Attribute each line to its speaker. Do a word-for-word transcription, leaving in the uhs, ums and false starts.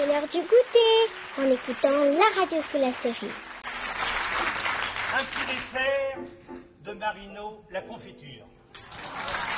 Speaker 1: l'heure du goûter, en écoutant la radio sous la cerise.
Speaker 2: Un petit dessert de Marino, la confiture.